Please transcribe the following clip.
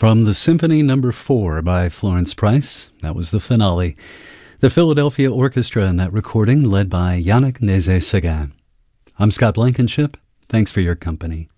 From the Symphony Number 4 by Florence Price, that was the finale. The Philadelphia Orchestra in that recording, led by Yannick Nézet-Séguin. I'm Scott Blankenship. Thanks for your company.